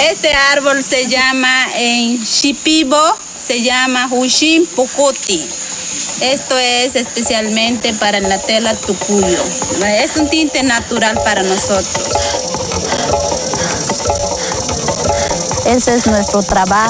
Este árbol se llama en Shipibo, se llama Hushim Pucuti. Esto es especialmente para la tela tucuyo. Es un tinte natural para nosotros. Ese es nuestro trabajo.